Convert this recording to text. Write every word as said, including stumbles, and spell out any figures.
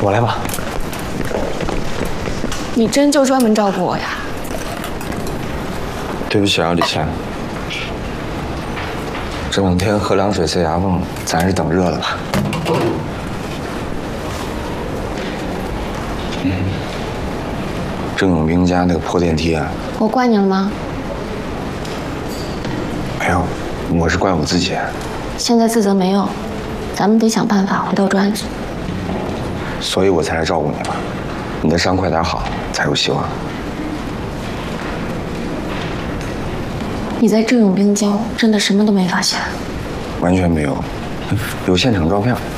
我来吧。 你真就专门照顾我呀？ 对不起啊，李倩。这两天喝凉水塞牙缝，咱还是等热了吧。嗯。郑永兵家那个破电梯啊， 我怪你了吗？ 没有，我是怪我自己。 现在自责没用，咱们得想办法回到专业。 所以我才来照顾你嘛。你的伤快点好，才有希望。 你在郑永兵家真的什么都没发现？ 完全没有，有现场照片。